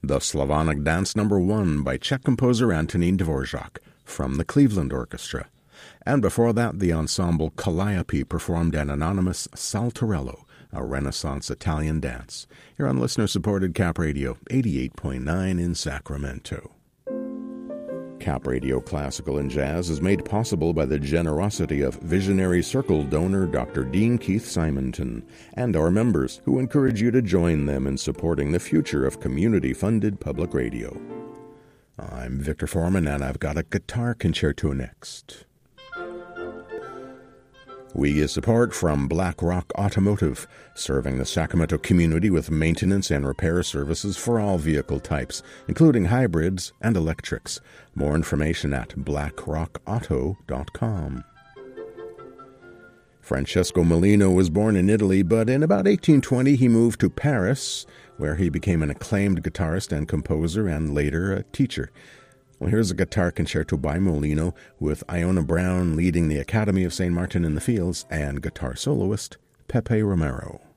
The Slavonic Dance No. 1 by Czech composer Antonín Dvorak from the Cleveland Orchestra. And before that, the ensemble Calliope performed an anonymous Saltarello, a Renaissance Italian dance, here on listener-supported Cap Radio 88.9 in Sacramento. Cap Radio Classical and Jazz is made possible by the generosity of Visionary Circle donor Dr. Dean Keith Simonton and our members, who encourage you to join them in supporting the future of community-funded public radio. I'm Victor Foreman, and I've got a guitar concerto next. We get support from Black Rock Automotive, serving the Sacramento community with maintenance and repair services for all vehicle types, including hybrids and electrics. More information at blackrockauto.com. Francesco Molino was born in Italy, but in about 1820 he moved to Paris, where he became an acclaimed guitarist and composer and later a teacher. Well, here's a guitar concerto by Molino, with Iona Brown leading the Academy of St. Martin in the Fields and guitar soloist Pepe Romero.